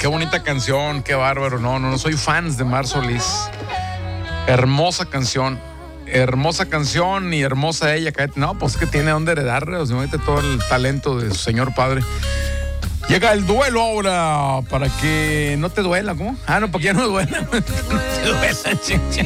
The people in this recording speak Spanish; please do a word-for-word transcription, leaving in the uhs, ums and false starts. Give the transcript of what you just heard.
qué bonita canción, qué bárbaro. No, no, no soy fans de Mar Solís. Hermosa canción. Hermosa canción y hermosa ella. No, pues que tiene donde heredarle, o sea, mete todo el talento de su señor padre. Llega el duelo ahora para que no te duela, ¿cómo? Ah, no, para que ya no duela. No te duela,